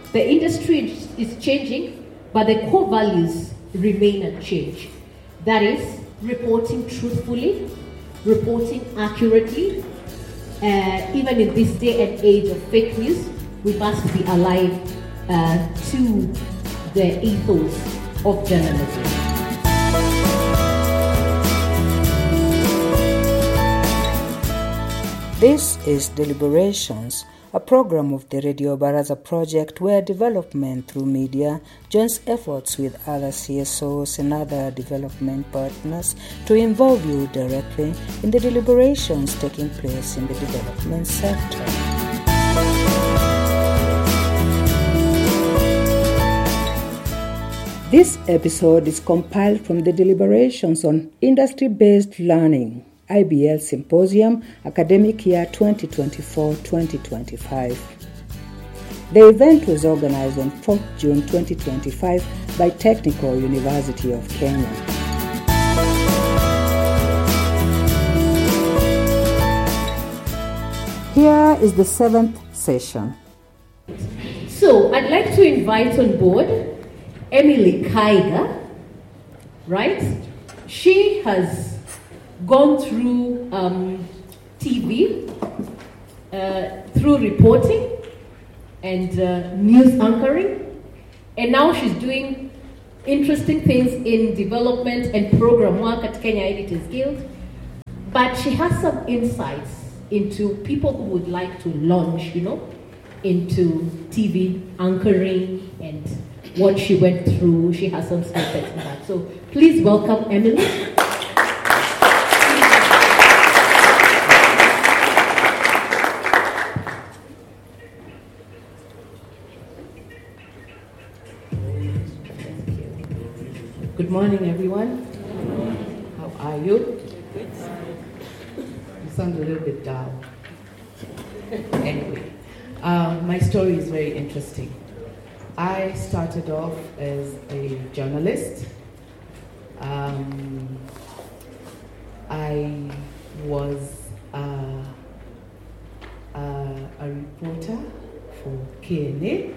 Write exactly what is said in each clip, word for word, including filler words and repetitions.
The industry is changing, but the core values remain unchanged. That is, reporting truthfully, reporting accurately. Uh, even in this day and age of fake news, we must be alive uh, to the ethos of journalism. This is Deliberations, a program of the Radio Baraza project where development through media joins efforts with other C S Os and other development partners to involve you directly in the deliberations taking place in the development sector. This episode is compiled from the deliberations on industry-based learning, I B L Symposium, Academic Year twenty twenty-four twenty twenty-five. The event was organized on fourth of June twenty twenty-five by Technical University of Kenya. Here is the seventh session. So, I'd like to invite on board Emily Kaiga, right? She has gone through um, T V, uh, through reporting and uh, news anchoring, and now she's doing interesting things in development and program work at Kenya Editors Guild. But she has some insights into people who would like to launch, you know, into T V anchoring and what she went through. She has some skill sets in that. So please welcome Emily. Good morning, everyone. How are you? Good. You sound a little bit dull. Anyway, um, my story is very interesting. I started off as a journalist. Um, I was uh, uh, a reporter for K N A.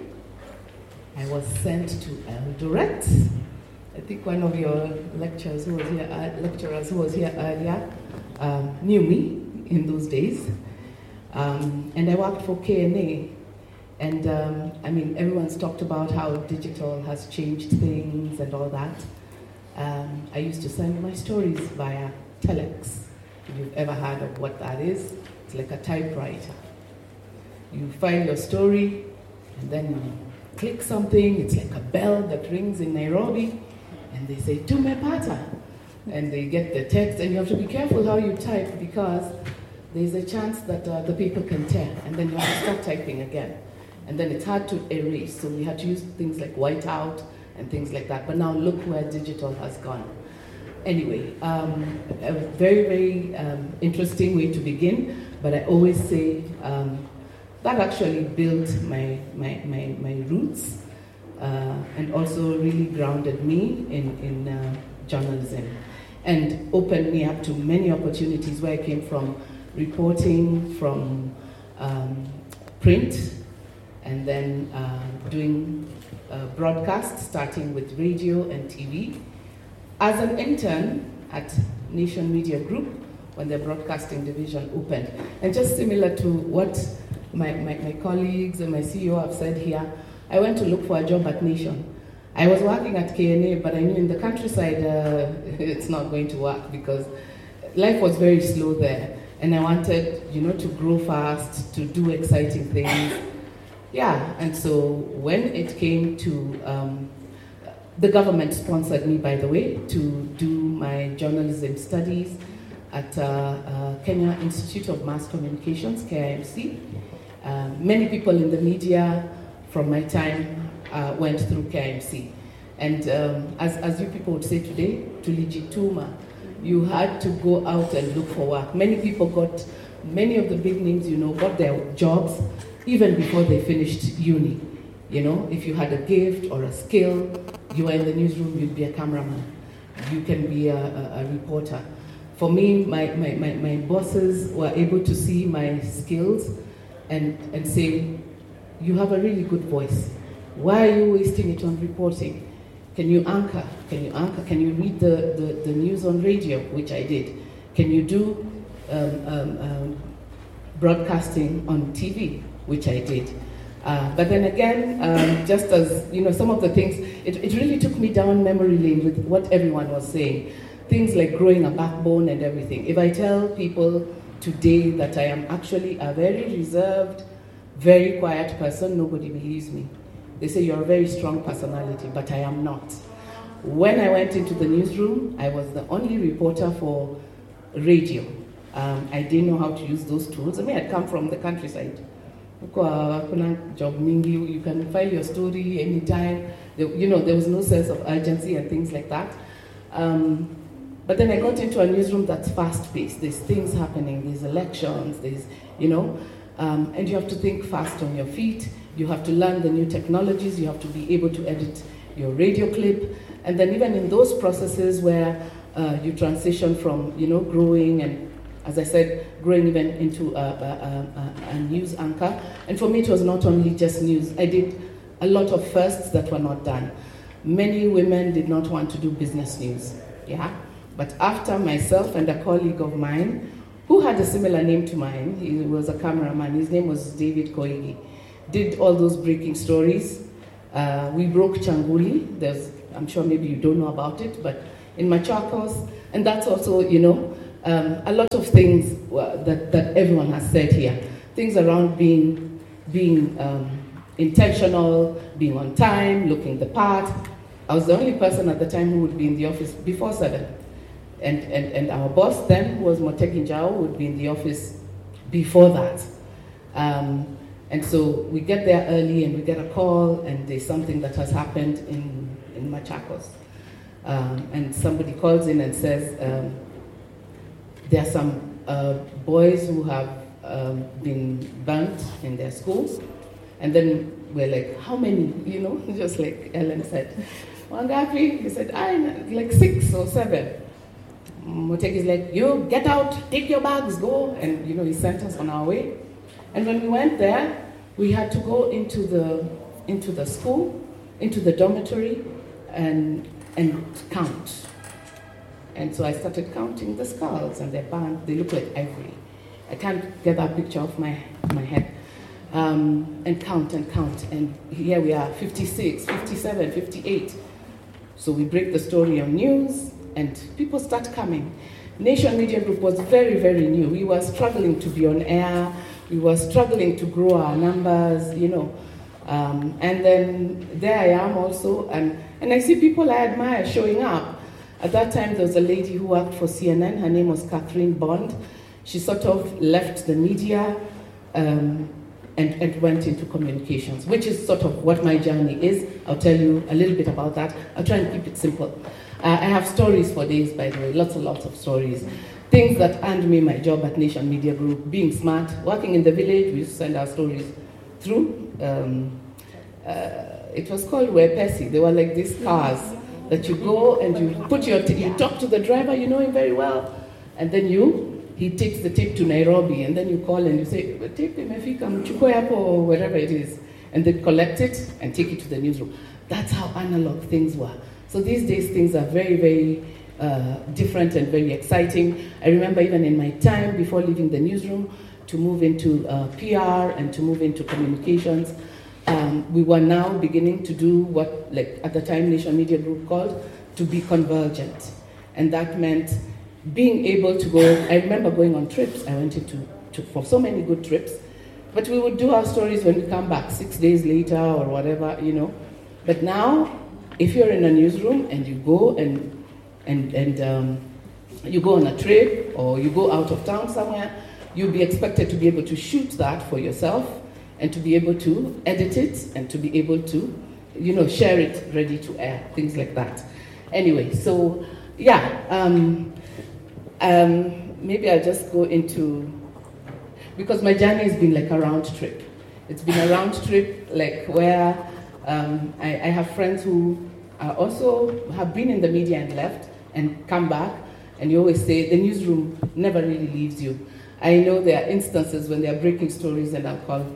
I was sent to Eldoret. I think one of your lecturers who was here, uh, lecturers who was here earlier um, knew me in those days. Um, and I worked for K N A. And um, I mean, everyone's talked about how digital has changed things and all that. Um, I used to send my stories via telex. If you've ever heard of what that is, it's like a typewriter. You file your story, and then you click something, it's like a bell that rings in Nairobi, and they say, Tumepata. And they get the text, and you have to be careful how you type because there's a chance that uh, the people can tear, and then you have to start typing again. And then it's hard to erase, so we had to use things like whiteout and things like that. But now look where digital has gone. Anyway, um, a very, very um, interesting way to begin, but I always say um, that actually built my, my, my, my roots uh, and also really grounded me in, in uh, journalism and opened me up to many opportunities where I came from reporting, from um, print, and then uh, doing uh, broadcast, starting with radio and T V. As an intern at Nation Media Group, when the broadcasting division opened. And just similar to what my, my, my colleagues and my C E O have said here, I went to look for a job at Nation. I was working at K N A, but I knew in the countryside uh, it's not going to work because life was very slow there. And I wanted, you know, to grow fast, to do exciting things. Yeah, and so when it came to, um, the government sponsored me, by the way, to do my journalism studies at uh, uh, Kenya Institute of Mass Communications, K I M C. Uh, many people in the media from my time uh, went through K I M C. And um, as, as you people would say today, tulijituma, you had to go out and look for work. Many people got, many of the big names, you know, got their jobs even before they finished uni. You know, if you had a gift or a skill, you were in the newsroom, you'd be a cameraman. You can be a, a, a reporter. For me, my, my, my, my bosses were able to see my skills and, and say, you have a really good voice. Why are you wasting it on reporting? Can you anchor? Can you anchor? Can you read the, the, the news on radio, which I did? Can you do um, um, um, broadcasting on T V, which I did? Uh, but then again, um, just as, you know, some of the things, it, it really took me down memory lane with what everyone was saying. Things like growing a backbone and everything. If I tell people today that I am actually a very reserved, very quiet person, nobody believes me. They say you're a very strong personality, but I am not. When I went into the newsroom, I was the only reporter for radio. Um, I didn't know how to use those tools. I mean, I'd come from the countryside. You can file your story anytime. You know, there was no sense of urgency and things like that. Um, but then I got into a newsroom that's fast-paced. There's things happening. There's elections. There's, you know, um, and you have to think fast on your feet. You have to learn the new technologies. You have to be able to edit your radio clip. And then even in those processes where uh, you transition from, you know, growing and, as I said, growing even into a, a, a, a news anchor. And for me, it was not only just news. I did a lot of firsts that were not done. Many women did not want to do business news, yeah? But after myself and a colleague of mine, who had a similar name to mine, he was a cameraman, his name was David Koigi, did all those breaking stories. Uh, we broke Changuli. There's, I'm sure maybe you don't know about it, but in Machakos, and that's also, you know, um, a lot of things that, that everyone has said here. Things around being, being um, intentional, being on time, looking the part. I was the only person at the time who would be in the office before seven. And, and, and our boss then, who was Motegi Njau, would be in the office before that. Um, and so we get there early and we get a call and there's something that has happened in, in Machakos. Um, and somebody calls in and says, um, there are some uh, boys who have um, been burnt in their schools. And then we're like, how many? You know, just like Ellen said. Wangapi? He said, I like six or seven. Motegi is like, you get out, take your bags, go. And, you know, he sent us on our way. And when we went there, we had to go into the, into the school, into the dormitory, and, and count. And so I started counting the skulls, and they're burnt. They look like ivory. I can't get that picture off my, my head. Um, and count and count. And here we are, fifty-six, fifty-seven, fifty-eight. So we break the story on news, and people start coming. Nation Media Group was very, very new. We were struggling to be on air. We were struggling to grow our numbers, you know. Um, and then there I am also, and, and I see people I admire showing up. At that time, there was a lady who worked for C N N. Her name was Catherine Bond. She sort of left the media um, and, and went into communications, which is sort of what my journey is. I'll tell you a little bit about that. I'll try and keep it simple. Uh, I have stories for days, by the way, lots and lots of stories. Things that earned me my job at Nation Media Group, being smart, working in the village. We used to send our stories through. Um, uh, it was called Wepesi. They were like these cars that you go and you put your, t- you talk to the driver, you know him very well, and then you, he takes the tape to Nairobi, and then you call and you say, tape imefika mchukue hapo, or wherever it is, and then collect it and take it to the newsroom. That's how analog things were. So these days things are very, very uh, different and very exciting. I remember even in my time before leaving the newsroom to move into uh, P R and to move into communications. Um, we were now beginning to do what, like at the time, Nation Media Group called to be convergent. And that meant being able to go, I remember going on trips, I went into to, for so many good trips, but we would do our stories when we come back six days later or whatever, you know. But now, if you're in a newsroom and you go and, and, and um, you go on a trip or you go out of town somewhere, you'll be expected to be able to shoot that for yourself and to be able to edit it and to be able to, you know, share it ready to air, things like that. Anyway, so yeah, um, um, maybe I'll just go into, because my journey has been like a round trip. It's been a round trip, like where um, I, I have friends who are also have been in the media and left and come back, and you always say the newsroom never really leaves you. I know there are instances when they are breaking stories and I'll call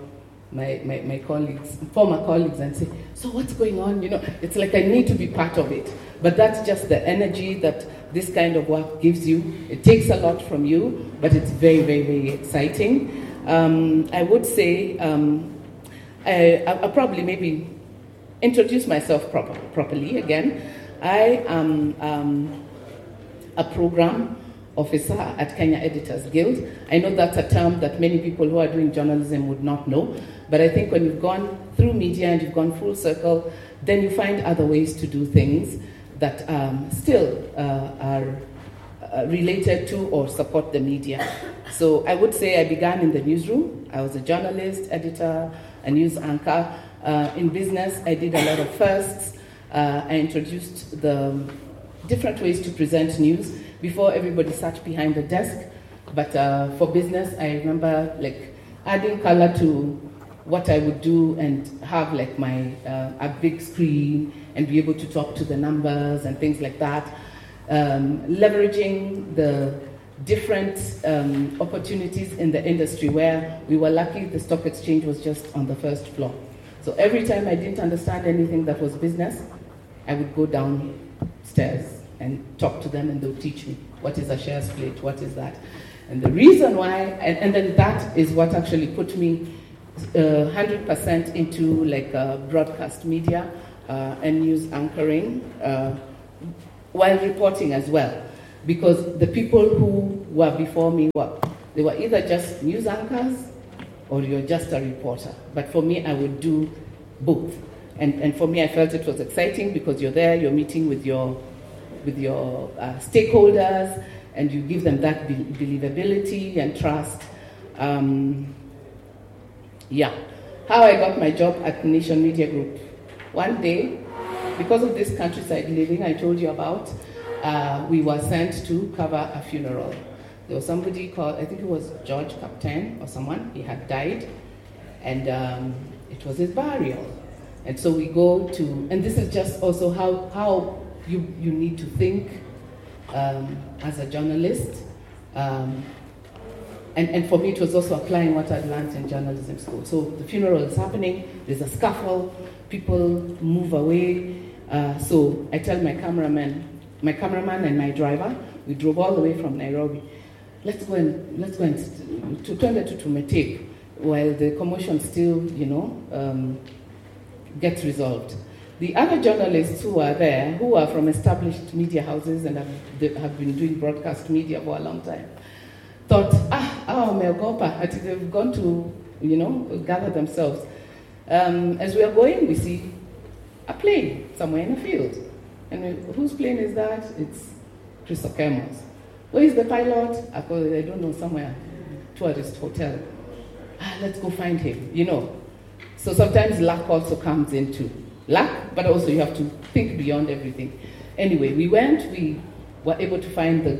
my, my, my colleagues, former colleagues, and say, so what's going on? You know, it's like I need to be part of it. But that's just the energy that this kind of work gives you. It takes a lot from you, but it's very, very, very exciting. Um, I would say, um, I, I'll probably maybe introduce myself proper, properly again. I am um, a program officer at Kenya Editors Guild. I know that's a term that many people who are doing journalism would not know, but I think when you've gone through media and you've gone full circle, then you find other ways to do things that um, still uh, are uh, related to or support the media. So I would say I began in the newsroom. I was a journalist, editor, a news anchor. Uh, in business, I did a lot of firsts. Uh, I introduced the different ways to present news. Before, everybody sat behind the desk, but uh, for business, I remember like adding color to what I would do and have like my uh, a big screen and be able to talk to the numbers and things like that. Um, leveraging the different um, opportunities in the industry where we were lucky the stock exchange was just on the first floor. So every time I didn't understand anything that was business, I would go downstairs and talk to them, and they'll teach me what is a share split, what is that. And the reason why, and, and then that is what actually put me uh, one hundred percent into like uh, broadcast media uh, and news anchoring uh, while reporting as well. Because the people who were before me were, they were either just news anchors or you're just a reporter. But for me, I would do both. And, and for me, I felt it was exciting because you're there, you're meeting with your with your uh, stakeholders, and you give them that be- believability and trust. Um, yeah. How I got my job at Nation Media Group. One day, because of this countryside living I told you about, uh, we were sent to cover a funeral. There was somebody called, I think it was George Captain or someone, he had died, and um, it was his burial. And so we go to, and this is just also how, how You, you need to think um, as a journalist. Um, and, and for me, it was also applying what I'd learned in journalism school. So the funeral is happening, there's a scuffle, people move away. Uh, so I tell my cameraman, my cameraman and my driver, we drove all the way from Nairobi. Let's go and, let's go and to turn it to Metek while the commotion still, you know, um, gets resolved. The other journalists who are there, who are from established media houses and have, have been doing broadcast media for a long time, thought, ah, oh, Meogopa, they've gone to, you know, gather themselves. Um, as we are going, we see a plane somewhere in a field. And we, whose plane is that? It's Chris Okemo's. Where is the pilot? I don't know, somewhere, tourist hotel. Ah, let's go find him, you know. So sometimes luck also comes into luck, but also you have to think beyond everything. Anyway, we went, we were able to find the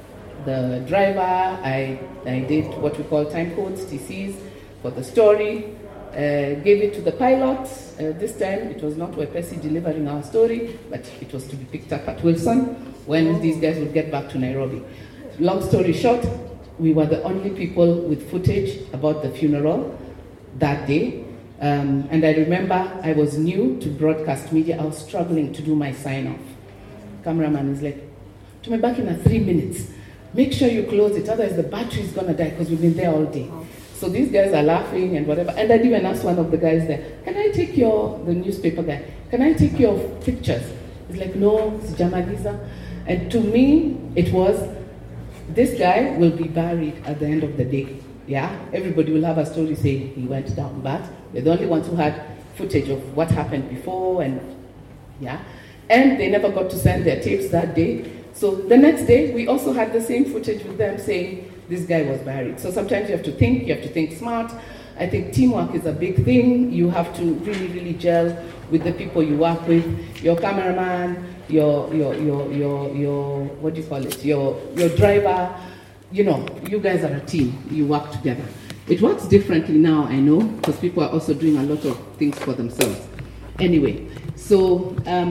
the driver. I, I did what we call time codes, T Cs, for the story, uh, gave it to the pilot. Uh, this time it was not Wepesi delivering our story, but it was to be picked up at Wilson when these guys would get back to Nairobi. Long story short, we were the only people with footage about the funeral that day. Um, and I remember I was new to broadcast media. I was struggling to do my sign-off. Cameraman is like, to me back in a three minutes. Make sure you close it, otherwise the battery is going to die because we've been there all day. So these guys are laughing and whatever. And I'd even asked one of the guys there, can I take your, the newspaper guy, can I take your pictures? He's like, no, it's Jamaliza. And to me, it was, this guy will be buried at the end of the day. Yeah, everybody will have a story saying he went down, but we're the only ones who had footage of what happened before, and yeah, and they never got to send their tapes that day. So the next day, we also had the same footage with them saying this guy was buried. So sometimes you have to think, you have to think smart. I think teamwork is a big thing. You have to really, really gel with the people you work with, your cameraman, your your your your your what do you call it, your your driver. You know, you guys are a team, you work together. It works differently now, I know, because people are also doing a lot of things for themselves. Anyway, so um,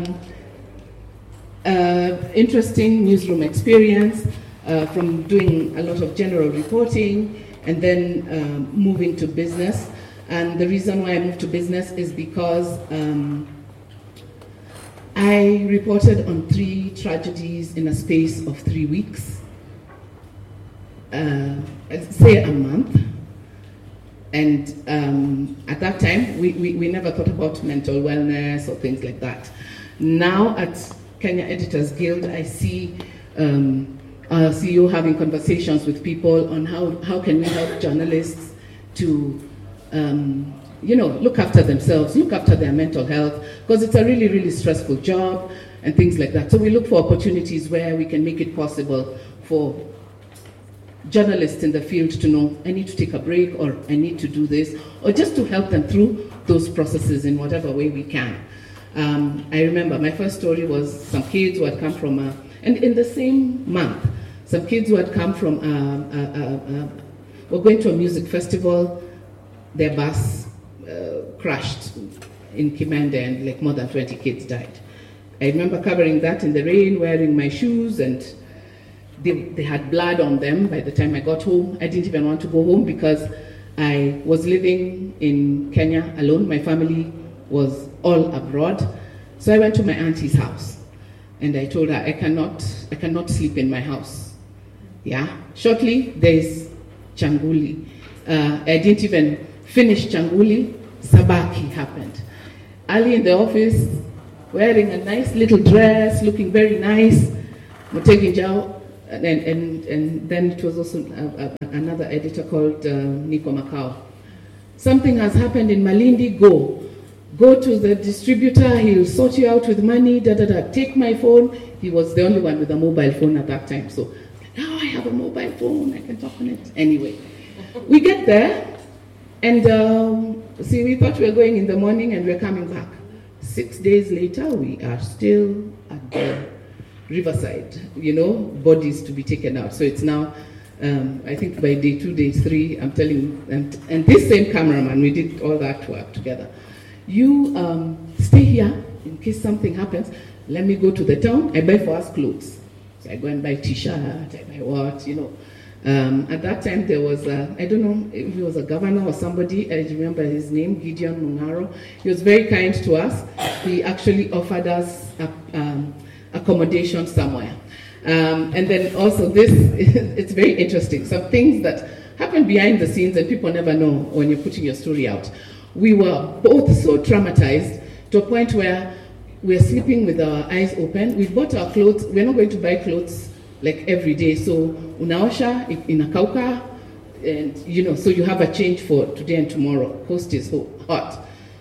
uh, interesting newsroom experience uh, from doing a lot of general reporting and then uh, moving to business. And the reason why I moved to business is because um, I reported on three tragedies in a space of three weeks, uh, say a month. And um, at that time, we, we, we never thought about mental wellness or things like that. Now at Kenya Editors Guild, I see um, our C E O having conversations with people on how, how can we help journalists to um, you know, look after themselves, look after their mental health, because it's a really, really stressful job and things like that. So we look for opportunities where we can make it possible for journalists in the field to know, I need to take a break, or I need to do this, or just to help them through those processes in whatever way we can. Um, I remember my first story was some kids who had come from, a, and in the same month, some kids who had come from, a, a, a, a, were going to a music festival, their bus uh, crashed in Kimende, and like more than twenty kids died. I remember covering that in the rain, wearing my shoes, and they, they had blood on them. By the time I got home, I didn't even want to go home because I was living in Kenya alone. My family was all abroad. So I went to my auntie's house, and I told her, I cannot, I cannot sleep in my house. Yeah. Shortly, there's Changuli. Uh, I didn't even finish Changuli, Sabaki happened. Early in the office, wearing a nice little dress, looking very nice, Mutegi Njau, and, and, and then it was also a, a, another editor called uh, Nico Macau. Something has happened in Malindi, go. Go to the distributor, he'll sort you out with money, da da da, take my phone. He was the only one with a mobile phone at that time, so now I have a mobile phone, I can talk on it. Anyway, we get there, and um, see, we thought we were going in the morning and we're coming back. Six days later, we are still at the riverside, you know, bodies to be taken out. So it's now, um, I think by day two, day three, I'm telling you, and, and this same cameraman, we did all that work together. You um, stay here in case something happens. Let me go to the town, I buy for us clothes. So I go and buy t-shirt, I buy what, you know. Um, at that time, there was, a, I don't know if he was a governor or somebody, I remember his name, Gideon Mungaro. He was very kind to us. He actually offered us a, um, accommodation somewhere. Um, and then also this, it's very interesting. Some things that happen behind the scenes and people never know when you're putting your story out. We were both so traumatized to a point where we're sleeping with our eyes open. We bought our clothes. We're not going to buy clothes like every day. So unaosha inakauka, and you know, so you have a change for today and tomorrow. Coast is hot.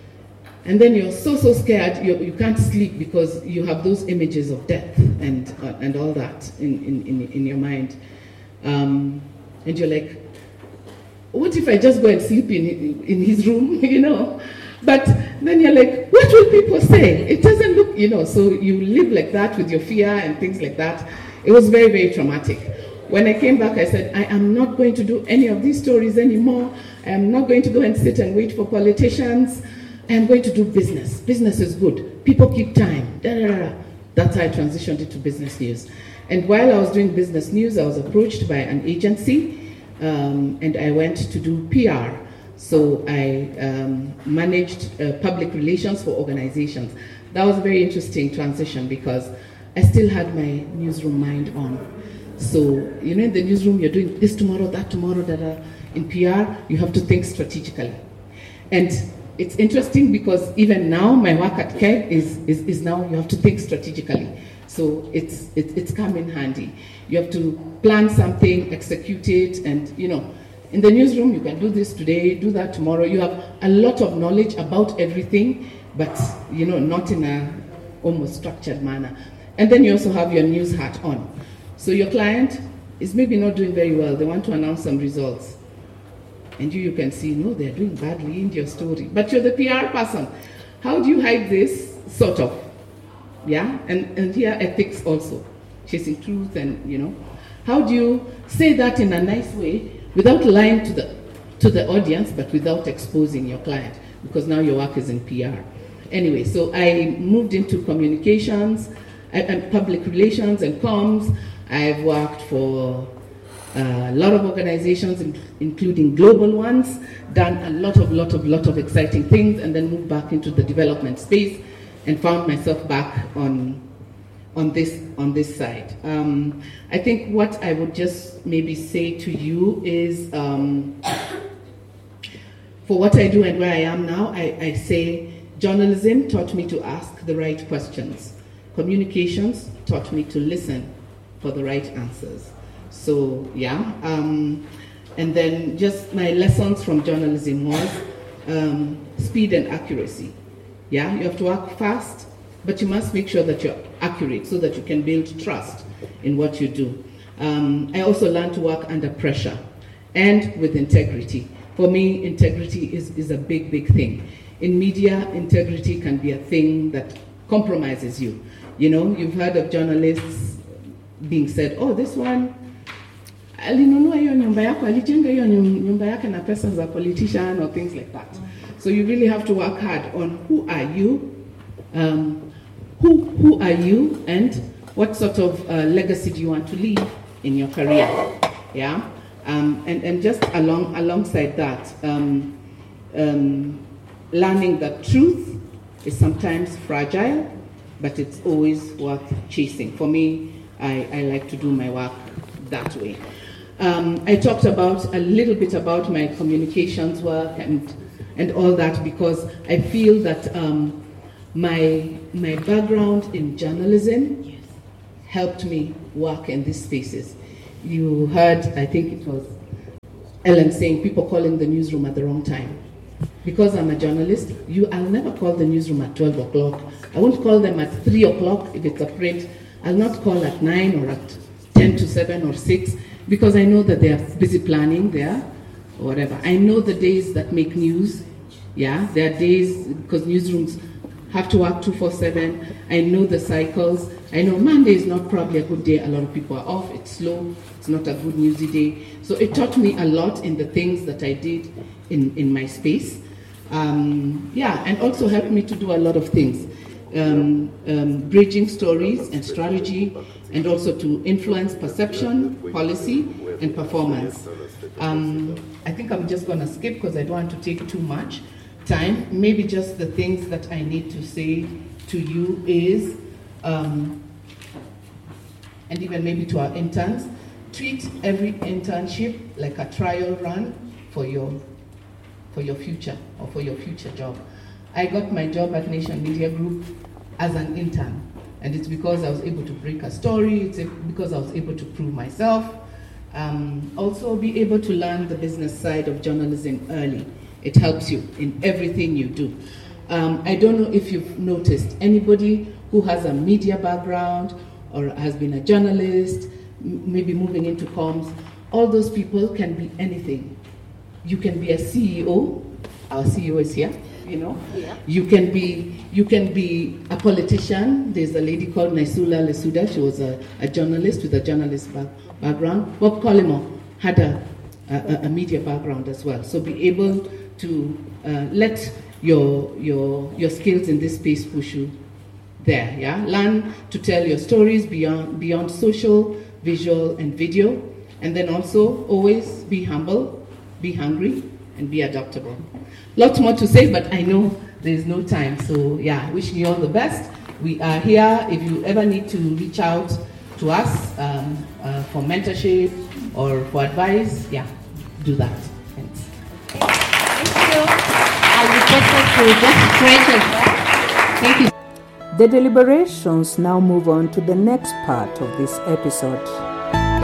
And then you're so, so scared, you, you can't sleep because you have those images of death and uh, and all that in, in, in, in your mind. Um, and you're like, what if I just go and sleep in, in his room, you know? But then you're like, what will people say? It doesn't look, you know, so you live like that with your fear and things like that. It was very, very traumatic. When I came back, I said, I am not going to do any of these stories anymore. I am not going to go and sit and wait for politicians. I am going to do business. Business is good. People keep time. Da, da, da, da. That's how I transitioned into business news. And while I was doing business news, I was approached by an agency. Um, and I went to do P R. So I um, managed uh, public relations for organizations. That was a very interesting transition because I still had my newsroom mind on. So, you know, in the newsroom, you're doing this tomorrow, that tomorrow, that uh, in P R, you have to think strategically. And it's interesting because even now, my work at K E G is, is, is now you have to think strategically. So it's, it, it's come in handy. You have to plan something, execute it, and you know, in the newsroom you can do this today, do that tomorrow. You have a lot of knowledge about everything, but you know, not in a almost structured manner. And then you also have your news hat on. So your client is maybe not doing very well. They want to announce some results. And you, you can see, no, they're doing badly in your story. But you're the P R person. How do you hide this? Sort of. Yeah? And, and here, ethics also. Chasing truth and, you know. How do you say that in a nice way without lying to the, to the audience, but without exposing your client? Because now your work is in P R. Anyway, so I moved into communications and public relations and comms. I've worked for a lot of organizations, including global ones, done a lot of, lot of, lot of exciting things, and then moved back into the development space and found myself back on, on, this, on this side. Um, I think what I would just maybe say to you is, um, for what I do and where I am now, I, I say journalism taught me to ask the right questions. Communications taught me to listen for the right answers. So yeah, um, and then just my lessons from journalism was um, speed and accuracy. Yeah, you have to work fast, but you must make sure that you're accurate so that you can build trust in what you do. Um, I also learned to work under pressure and with integrity. For me, integrity is, is a big, big thing. In media, integrity can be a thing that compromises you. You know, you've heard of journalists being said, oh, this one, alinunua hiyo nyumba yako, alijenga hiyo nyumba yake na pesa za politician or things like that. So you really have to work hard on who are you, um, who, who are you, and what sort of uh, legacy do you want to leave in your career, yeah? Um, and, and just along, alongside that, um, um, learning that truth is sometimes fragile, but it's always worth chasing. For me, I, I like to do my work that way. Um, I talked about a little bit about my communications work and and all that because I feel that um, my my background in journalism yes. helped me work in these spaces. You heard, I think it was Ellen saying people calling the newsroom at the wrong time. Because I'm a journalist, you I'll never call the newsroom at twelve o'clock. I won't call them at three o'clock if it's a print. I'll not call at nine or at ten to seven or six. Because I know that they are busy planning there, or whatever. I know the days that make news, yeah, there are days, because newsrooms have to work two four seven. I know the cycles. I know Monday is not probably a good day. A lot of people are off. It's slow. It's not a good newsy day. So it taught me a lot in the things that I did in, in my space. Um, yeah, and also helped me to do a lot of things. Um, um, bridging stories and strategy, and also to influence perception, policy, and performance. Um, I think I'm just going to skip because I don't want to take too much time. Maybe just the things that I need to say to you is, um, and even maybe to our interns, treat every internship like a trial run for your, for your future or for your future job. I got my job at Nation Media Group as an intern, and it's because I was able to break a story, it's because I was able to prove myself. Um, also be able to learn the business side of journalism early. It helps you in everything you do. Um, I don't know if you've noticed, anybody who has a media background or has been a journalist, m- maybe moving into comms, all those people can be anything. You can be a C E O, our C E O is here. You know, yeah. you can be you can be a politician. There's a lady called Naisula Lesuda. She was a, a journalist with a journalist back, background. Bob Collymore had a, a, a media background as well. So be able to uh, let your your your skills in this space push you there. Yeah, learn to tell your stories beyond beyond social, visual, and video, and then also always be humble, be hungry, and be adaptable. Lots more to say, but I know there's no time. So yeah, wishing you all the best. We are here. If you ever need to reach out to us um, uh, for mentorship or for advice, yeah, do that. Thanks. Thank you. I request us to just stretch as well. Thank you. The deliberations now move on to the next part of this episode.